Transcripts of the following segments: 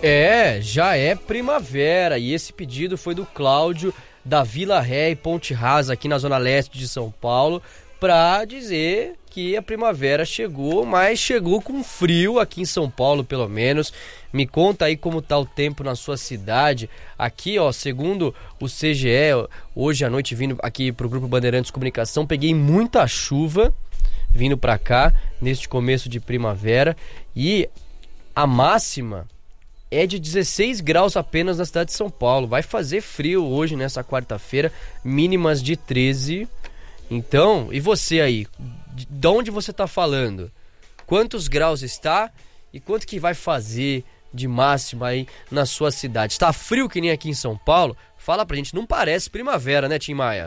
Já é primavera e esse pedido foi do Cláudio da Vila Ré e Ponte Rasa aqui na zona leste de São Paulo para dizer que a primavera chegou, mas chegou com frio aqui em São Paulo pelo menos. Me conta aí como tá o tempo na sua cidade. Aqui, ó, segundo o CGE, hoje à noite vindo aqui pro Grupo Bandeirantes Comunicação, peguei muita chuva vindo para cá neste começo de primavera e a máxima é de 16 graus apenas na cidade de São Paulo. Vai fazer frio hoje, nessa quarta-feira, mínimas de 13. Então, e você aí? De onde você está falando? Quantos graus está e quanto que vai fazer de máxima aí na sua cidade? Está frio que nem aqui em São Paulo? Fala pra gente, não parece primavera, né, Tim Maia?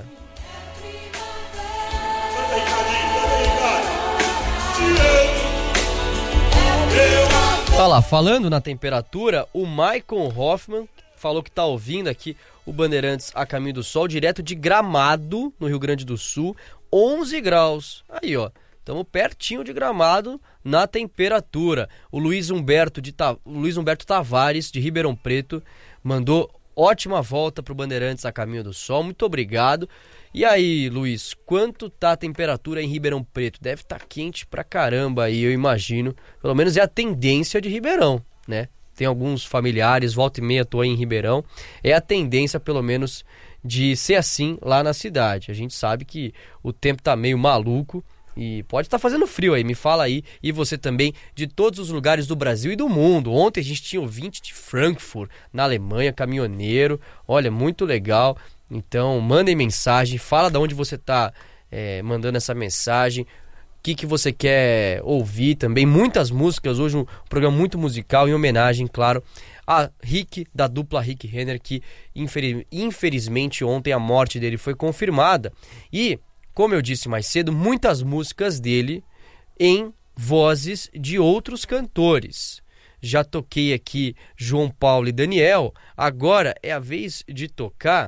Tá lá, falando na temperatura, o Maicon Hoffman falou que tá ouvindo aqui o Bandeirantes a Caminho do Sol, direto de Gramado, no Rio Grande do Sul, 11 graus. Aí, ó, estamos pertinho de Gramado na temperatura. O Luiz Humberto Tavares, de Ribeirão Preto, mandou ótima volta pro Bandeirantes a Caminho do Sol. Muito obrigado. E aí, Luiz, quanto tá a temperatura em Ribeirão Preto? Deve estar quente pra caramba aí, eu imagino. Pelo menos é a tendência de Ribeirão, né? Tem alguns familiares, volta e meia tô aí em Ribeirão. É a tendência, pelo menos, de ser assim lá na cidade. A gente sabe que o tempo tá meio maluco e pode estar fazendo frio aí. Me fala aí, e você também, de todos os lugares do Brasil e do mundo. Ontem a gente tinha ouvinte de Frankfurt, na Alemanha, caminhoneiro. Olha, muito legal. Então, mandem mensagem, fala de onde você está mandando essa mensagem, o que você quer ouvir também. Muitas músicas, hoje um programa muito musical, em homenagem, claro, a Rick, da dupla Rick Renner, que infelizmente ontem a morte dele foi confirmada. E, como eu disse mais cedo, muitas músicas dele em vozes de outros cantores. Já toquei aqui João Paulo e Daniel, agora é a vez de tocar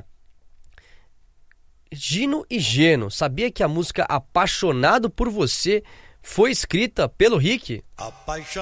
Gino e Geno. Sabia que a música Apaixonado por Você foi escrita pelo Rick?